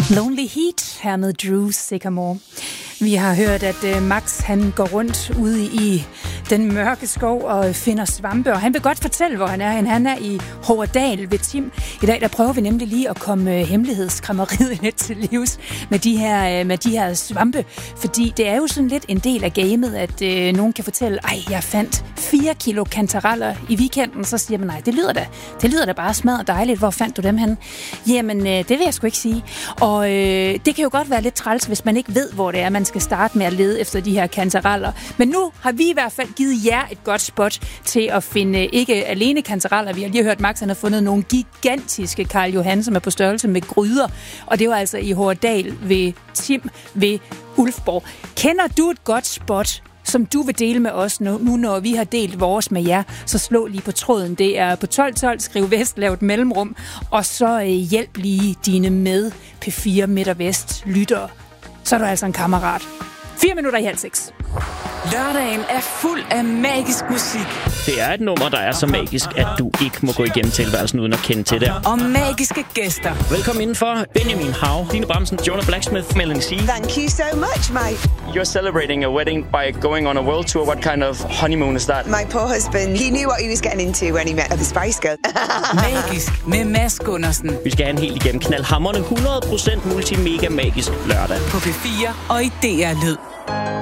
Lonely Heat her med Drew Sycamore. Vi har hørt, at Max han går rundt ude i den mørke skov og finder svampe, og han vil godt fortælle, hvor han er. Han er i Hoverdal ved Tim. I dag der prøver vi nemlig lige at komme hemmelighedskrammeriet lidt til livs med de her svampe, fordi det er jo sådan lidt en del af gamet, at nogen kan fortælle, jeg fandt 4 kilo kantareller i weekenden, så siger man, nej, det lyder da bare smadret dejligt. Hvor fandt du dem henne? Jamen, det vil jeg sgu ikke sige. Og det kan jo godt være lidt træls, hvis man ikke ved, hvor det er, man skal starte med at lede efter de her kantareller. Men nu har vi i hvert fald givet jer et godt spot til at finde ikke alene kantareller. Vi har lige hørt, Max han har fundet nogle gigantiske Karl Johan, som er på størrelse med gryder. Og det var altså i Hoverdal ved Tim ved Ulfborg. Kender du et godt spot, som du vil dele med os nu, når vi har delt vores med jer, så slå lige på tråden. Det er på 1212, skriv vest, lav et mellemrum, og så hjælp lige dine med P4 Midt og Vest lyttere. Så er du altså en kammerat. 5:04. Lørdagen er fuld af magisk musik. Det er et nummer, der er så magisk, at du ikke må gå igennem tilværelsen uden at kende til det. Og magiske gæster. Velkommen indenfor. Benjamin Hav, Line Bramsen, Jonah Blacksmith, Melanie C. Thank you so much, mate. You're celebrating a wedding by going on a world tour. What kind of honeymoon is that? My poor husband, he knew what he was getting into when he met the Spice Girl. Magisk med Mads Gundersen. Vi skal have en helt igennem knaldhamrende 100% multimega magisk lørdag. På P4 og i DR Lyd.